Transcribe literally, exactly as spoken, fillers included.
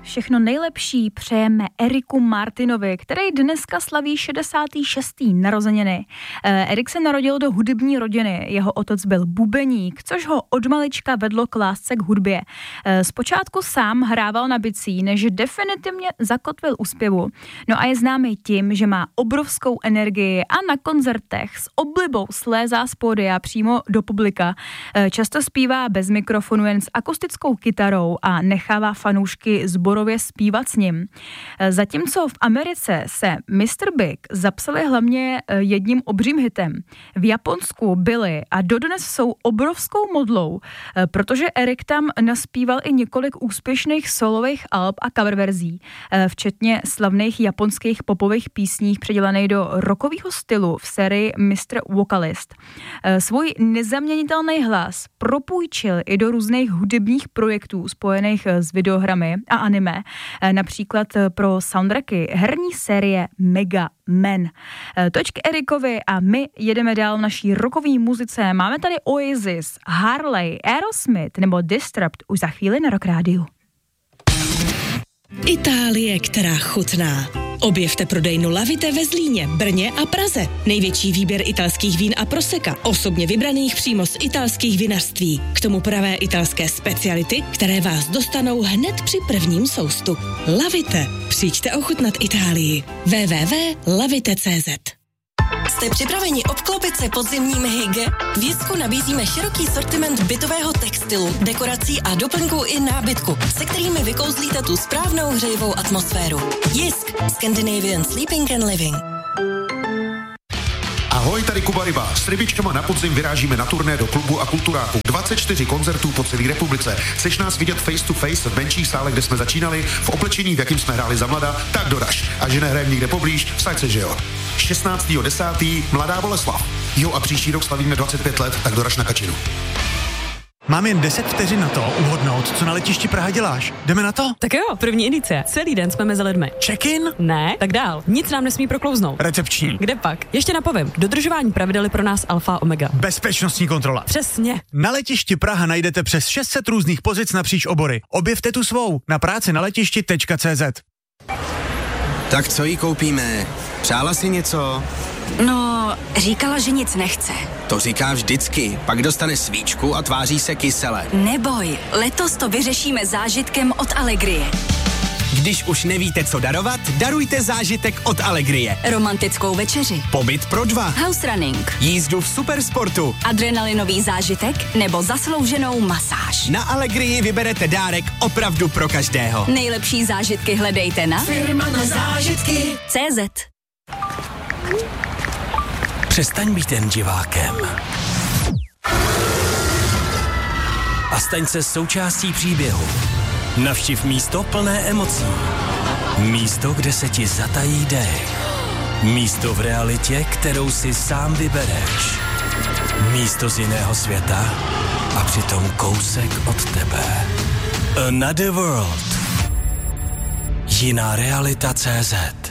Všechno nejlepší přejeme Eriku Martinovi, který dneska slaví šedesátý šestý narozeniny. Erik se narodil do hudební rodiny, jeho otec byl bubeník, což ho od malička vedlo k lásce k hudbě. Zpočátku sám hrával na bicí, než definitivně zakotvil u zpěvu. No a je známý tím, že má obrovskou energii a na koncertech s oblibou slézá z pódia přímo do publika. Často zpívá bez mikrofonu, jen s akustickou kytarou a nechává fanoušky zborově zpívat s ním. Zatímco v Americe se mister Big zapsali hlavně jedním obřím hitem, v Japonsku byli a dodnes jsou obrovskou modlou, protože Erik tam naspíval i několik úspěšných solových alb a coververzí, včetně slavných japonských popových písních předělaných do rockového stylu v sérii mister Vocalist. Svůj nezaměnitelný hlas propůjčil i do různých hudebních projektů spojených s videohrami a anime, například pro soundtracky herní série Mega Man. Toč k Erikovi a my jedeme dál v naší rockové muzice. Máme tady Oasis, Harley, Aerosmith nebo Disturbed už za chvíli na Rock Rádiu. Itálie, která chutná. Objevte prodejnu Lavite ve Zlíně, Brně a Praze. Největší výběr italských vín a proseka, osobně vybraných přímo z italských vinařství. K tomu pravé italské speciality, které vás dostanou hned při prvním soustu. Lavite. Přijďte ochutnat Itálii. w w w tečka lavite tečka c z. Jste připraveni obklopit se podzimním hygge? V Jisku nabízíme široký sortiment bytového textilu, dekorací a doplňků i nábytku, se kterými vykouzlíte tu správnou hřejivou atmosféru. Jisk. Scandinavian Sleeping and Living. Ahoj, tady Kuba Ryba. S rybičkama na podzim vyrážíme na turné do klubu a kulturáku. dvacet čtyři koncertů po celé republice. Chceš nás vidět face to face v menších sálech, kde jsme začínali, v oblečení, v jakým jsme hráli za mlada, tak doraž. A že nehrajeme nikde poblíž, vsaď se, že jo. šestnáctého desátého Mladá Boleslav. Jo, a příští rok slavíme dvacet pět let, tak doraž na Kačinu. Mám jen deset vteřin na to uhodnout, co na letišti Praha děláš. Jdeme na to? Tak jo, první indicie. Celý den jsme mezi lidmi. Check-in? Ne, tak dál. Nic nám nesmí proklouznout. Recepční. Kde pak? Ještě napovím. Dodržování pravidel je pro nás alfa a omega. Bezpečnostní kontrola. Přesně. Na letišti Praha najdete přes šest set různých pozic napříč obory. Objevte tu svou na práci na letišti tečka cé zet. Tak co jí koupíme? Přála si něco? No, říkala, že nic nechce. To říká vždycky, pak dostane svíčku a tváří se kysele. Neboj, letos to vyřešíme zážitkem od Allegrie. Když už nevíte, co darovat, darujte zážitek od Allegrie. Romantickou večeři. Pobyt pro dva. House running. Jízdu v supersportu. Adrenalinový zážitek nebo zaslouženou masáž. Na Allegrii vyberete dárek opravdu pro každého. Nejlepší zážitky hledejte na Firma na zážitky. C Z. Přestaň být jen divákem. A staň se součástí příběhu. Navštiv místo plné emocí. Místo, kde se ti zatají dech. Místo v realitě, kterou si sám vybereš. Místo z jiného světa a přitom kousek od tebe. Another World. Jiná realita tečka cé zet.